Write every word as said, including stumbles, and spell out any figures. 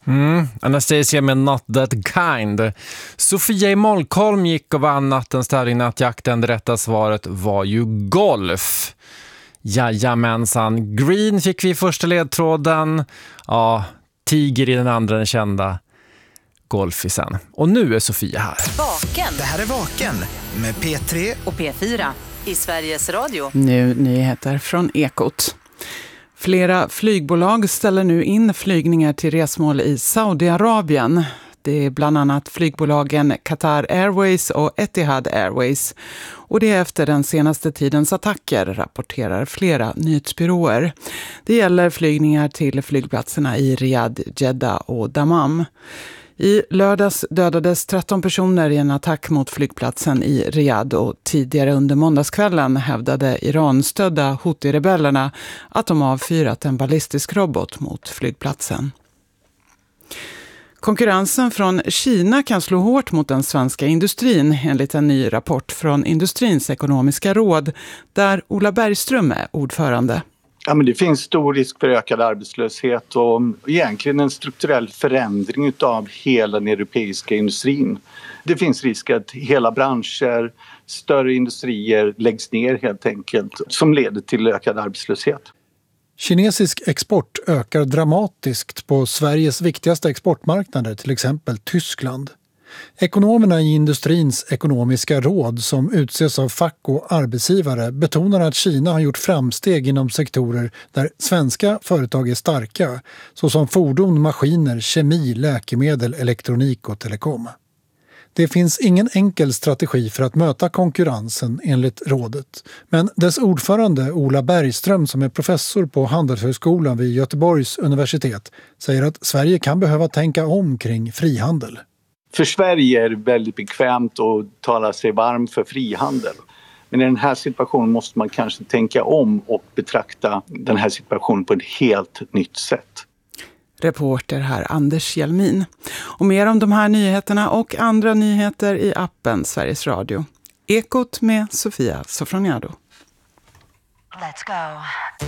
Mm, Anastasia med Not That Kind. Sofia i Molkolm gick och vann nattens tävling Nattjakten. Det rätta svaret var ju golf. Jajamensan. Green fick vi i första ledtråden. Ja, Tiger i den andra, den kända. Golf i sen. Och nu är Sofia här. Vaken. Det här är Vaken med P tre Och P fyra i Sveriges Radio. Nu nyheter från Ekot. Flera flygbolag ställer nu in flygningar till resmål i Saudiarabien. Det är bland annat flygbolagen Qatar Airways och Etihad Airways. Och det är efter den senaste tidens attacker, rapporterar flera nyhetsbyråer. Det gäller flygningar till flygplatserna i Riyadh, Jeddah och Dammam. I lördags dödades tretton personer i en attack mot flygplatsen i Riyadh och tidigare under måndagskvällen hävdade Iran-stödda Houthi-rebellerna att de avfyrat en ballistisk robot mot flygplatsen. Konkurrensen från Kina kan slå hårt mot den svenska industrin enligt en ny rapport från Industrins ekonomiska råd där Ola Bergström är ordförande. Ja, men det finns stor risk för ökad arbetslöshet och egentligen en strukturell förändring av hela den europeiska industrin. Det finns risk att hela branscher, större industrier läggs ner helt enkelt som leder till ökad arbetslöshet. Kinesisk export ökar dramatiskt på Sveriges viktigaste exportmarknader, till exempel Tyskland. Ekonomerna i Industrins ekonomiska råd som utses av fack och arbetsgivare betonar att Kina har gjort framsteg inom sektorer där svenska företag är starka, såsom fordon, maskiner, kemi, läkemedel, elektronik och telekom. Det finns ingen enkel strategi för att möta konkurrensen enligt rådet, men dess ordförande Ola Bergström som är professor på Handelshögskolan vid Göteborgs universitet säger att Sverige kan behöva tänka om kring frihandel. För Sverige är det väldigt bekvämt att tala sig varm för frihandel. Men i den här situationen måste man kanske tänka om och betrakta den här situationen på ett helt nytt sätt. Reporter här Anders Hjelmin. Och mer om de här nyheterna och andra nyheter i appen Sveriges Radio. Ekot med Sofia Sofroniado. Let's go.